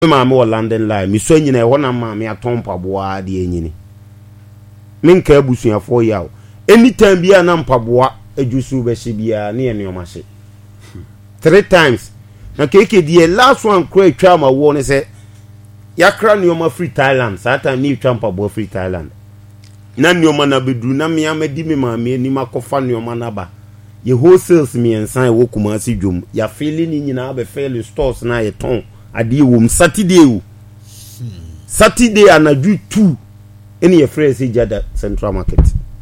maame wo London line mi so nyina e wona maame atompa boa de enyini minka abusuafo yawo anytime bia na mpaboa ajusu be hye bia na ye neoma hye 3 times na keke die last one kra twa ma wo ne se yakra neoma free Thailand sata ni twa mpaboa free Thailand na neoma na bedru na me amadi me maame ni makofa neoma na ba ye wholesales me ensan e wo Kumasi dwom ya feel ni nyina be fail stores na ye ton ade wo Saturday anaju 2 any your friends jada Central Market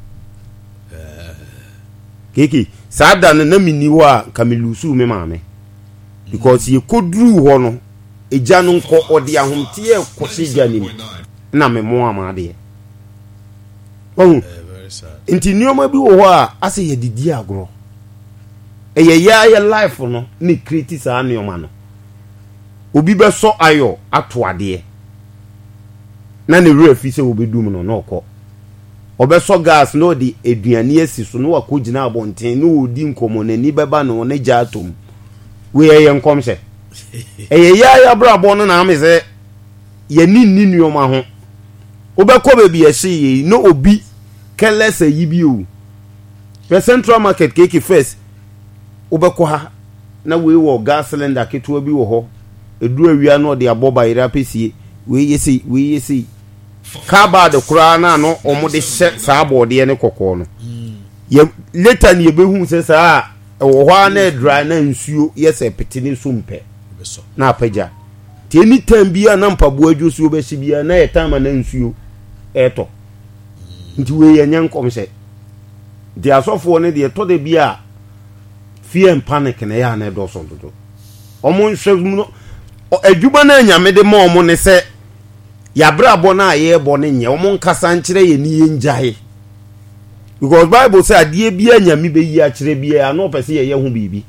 keke sada na miniwo a kamilusu me maame because ye kodru ho no eja no nko ode ahomte e kwose janim na me mo amade oh inti nioma bi wo ho a ase ye didi agro eye ya life no ni create sa nioma no obi be so ayo ato ade na ne refi se obedum no noko obeso gas no di eduane asi so no akogina abonten no odi nkomo nani beba no ne gya atom we ye nkomse ya brabo no na ameze ye ni nuoma ho obekọ bebi ye ye no obi kelese yibi o the Central Market keke first obekọ ha na we wo gas cylinder keto bi wo ho edu awia no de aboba ira pesie we yesi kaba de kura na no omode sa abode ne kokko no ye later ne behu se sa wo ho na dry na nsuo yese petini sumpe na apaja ti anytime bia na mpabo adwosuo be bia na yetama na nsuo eto nti we ye nyankom se de asofo ne de to de bia fear and panic na ya na do so dodo omo nhwemu no adwuma na nyame de ma omo ne se ya brabo na ye bo ne nye omo nkasa nkire ye ni yenjae because Bible say adie bia nyame be yi akire bia na opese ye hu bibi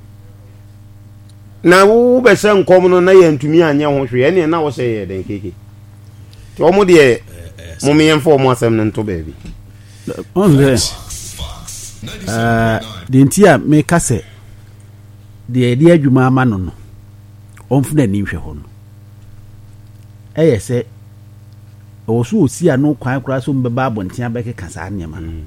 na wo be se nkom no na ye ntumi anya ho hwe ne na wo se ye den keke ti omo de mo me yemfo omo asem ne nto baabi on the ntia me kase de adwuma ama no omfuna ni hwe ho no eyese owo osi anu kwan kura so mbeba abontia beke kasa nyama no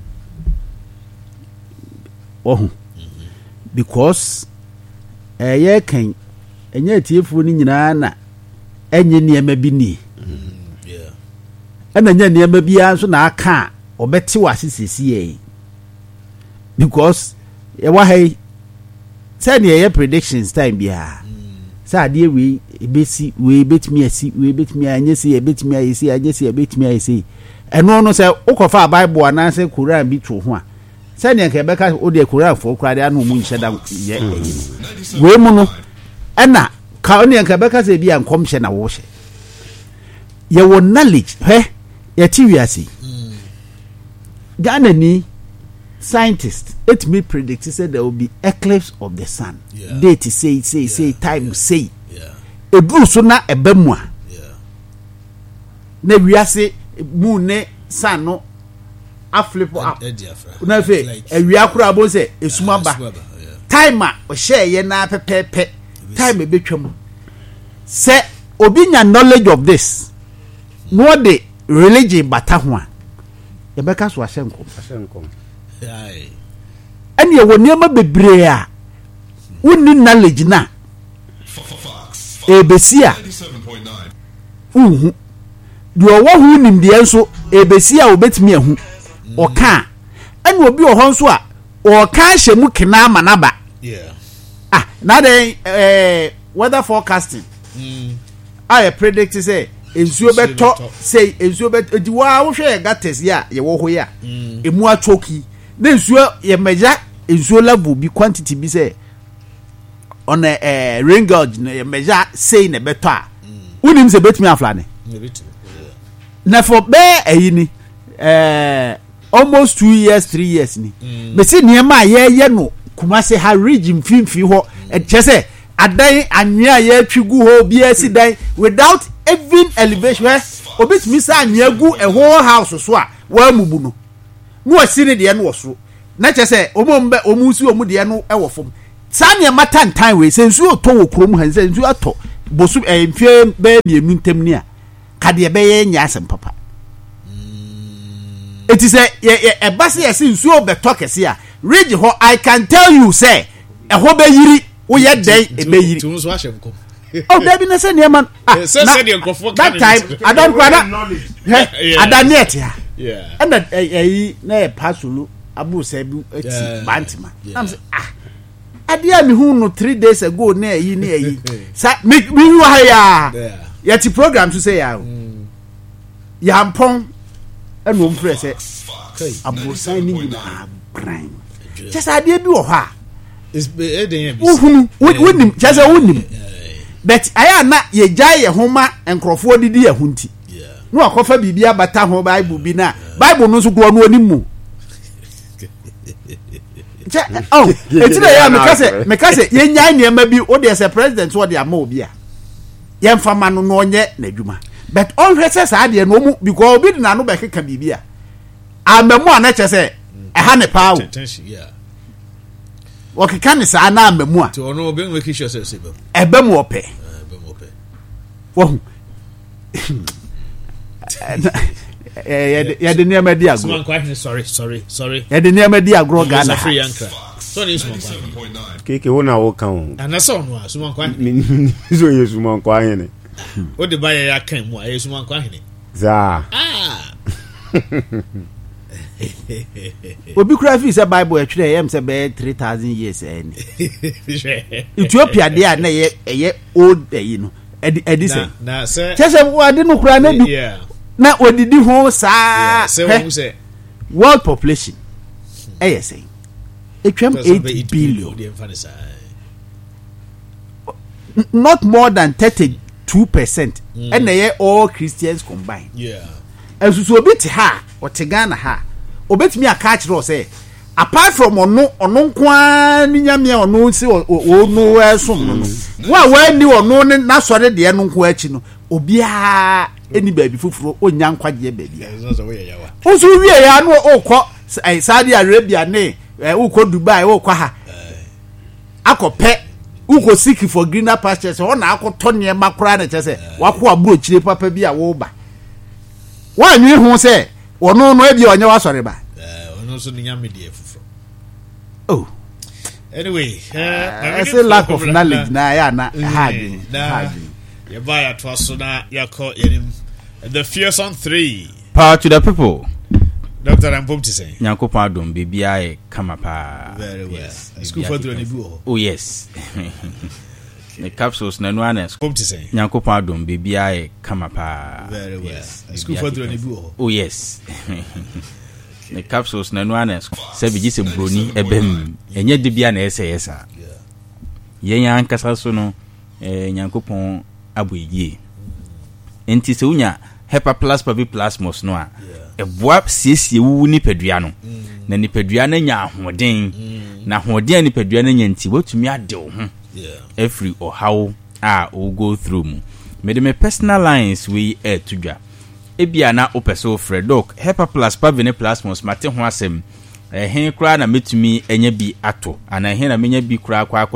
because ye kan enye tiefu ni nyina na enye niema bi ni ana nya niema bi anso na aka obeti wasisisi ye because e wa hey say ye predictions time bia say ade we ebesi we betimi asi we betimi anyesi e betimi ayesi anyesi e betimi ayesi eno no say ukofa Bible ana say Quran bi to ho a say ne nke beka o de Quran fo kura de anu mu nhye da ye we mu no ana ka ne nke beka say bia nkom hye na wo hye ye wo knowledge ye ti wiase Ghana ni scientists it may predict say there will be eclipse of the sun. Date say time say ebu so na ebemu a na wiase moon ne sun no aflip up na fe ewia kura abo say esuma ba time a o share ye na pepepe time ebetwam say obi nya knowledge of this no de religion bata ho a ye beka so ahyenkom and ye woniema bebre a wonni knowledge na ebesia de owo hu nimde enso ebesia obetimi ahu oka and obi ohon so a oka hyemu kena manaba na den weather forecasting I predict say ensuo beto say ensuo beto diwa wo hwe gates ya ye wo ho ya emu atoki na ensuo ye meja ensuo level bi quantity bi say on a rain gauge na ye meja say na beto a unim se betimi afla ne na for be ayini almost 2 years 3 years ni me se niema ye no Kumasi ha region finfi ho chese adan anwea ye twigu ho bi asidan without even elevation obetimi sa anwea gu a whole house so a wa mubu no no asire de no wosoro na chese omombe omusi omu de no e wo fom sa ne mata ntan we sensu oto wo krom han sensu ato bosu mfie be mienu ntem ni a kade be ye nya asem papa eti say e base yesi nsuo be tokese a rage ho I can tell you say e ho be yiri wo ye den e be yiri tu so ahyem kom oh baby na say man that time I don't quite adanet yeah and na pasulu abu say bi eti bantima am say adia mi hu no 3 days ago na yi sa mi hu ha ya yeti program to say ya ya mpon enu mfre say abu say ni na brand just adia bi wo ha is eden wonim just wonim but aya na ye gya ye homa enkrofo didi ye hunti no akofa bibia bata ho bible bi na bible no so gro no onimu oh etira ya me kase ye nya niam bi o de se president o de ama obi a ye mfama no no onye na adwuma but on hwese sa de no mu because obi na no be keka bibia amamu ana che se ha ne paawo okeka ne sa na amamu a to ono obi make sure say sebem ebem ope wo ya de niam di agro sorry ya de niam di agro Ghana so ni suman kwa keke wona wo kan ana so no suman kwa so yesu man kwa hene o de ba ya kan mu ayesu man kwa hene za obi kura fi say bible e twere yem say be 3000 years any Ethiopia dey na ye old dey no edi say na say chese wade no kura na bi na odidi ho saa say world population say etwam 8 billion not more than 32% and they all Christians combined esusu obi te ha o te Ghana ha obetimi aka akire say apart from ono kwa ni nyame ono si ono esom no wa ni ono na sore de no nko achi no obia eni baabi fufuro onya nkwaje baabi oso wie ya no okọ Saudi Arabia ne ukọ Dubai ukọ ha akọpẹ ukọ seek for greener pastures ho na akọtọ ne makora na chese wako aburo chire papa bi a wo ba wanwe hu se ono no ebi onye wa sore ba ono so nya media fufuro oh anyway I say lack of knowledge na ya na hard ya ba ya to so na ya call yenim the fearsome 3 power to the people. Dr. Ampom say Nyankopon adom bibia e kama pa very well school for the nibu oh yes the capsules na no anes Ampom say Nyankopon adom bibia e kama pa very well school for the nibu oh yes the capsules na no anes se bigi se broni ebem enye de bia na ese yesa yen ankasa so no Nyankopon aboyie enti se unya Hepa plus papi plasmos no a eboa siesie wu nipadua no na nipadua na nya ahoden na ahoden nipadua na nya nti wotumi ade wo ho every or how o go through mu me de me personal lines we tudwa ebia na opeso Fredok Hepa plus papi ne plasmos mate ho asem hen kura na metumi enya bi ato ana hen na menya bi kura kwa